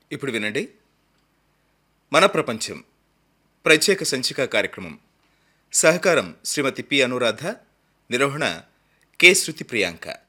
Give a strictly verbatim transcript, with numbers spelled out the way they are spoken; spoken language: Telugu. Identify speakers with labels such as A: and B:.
A: ఇప్పుడు వినండి, మన ప్రపంచం ప్రత్యేక సంచిక కార్యక్రమం. సహకారం శ్రీమతి పి అనురాధ, నిర్వహణ కె శృతి ప్రియాంక.